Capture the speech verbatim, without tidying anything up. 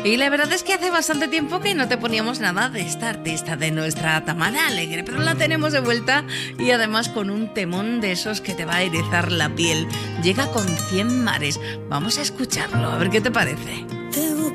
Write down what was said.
Y la verdad es que hace bastante tiempo que no te poníamos nada de esta artista, de nuestra Tamara Alegre, pero la tenemos de vuelta y además con un temón de esos que te va a erizar la piel. Llega con cien mares. Vamos a escucharlo, a ver qué te parece.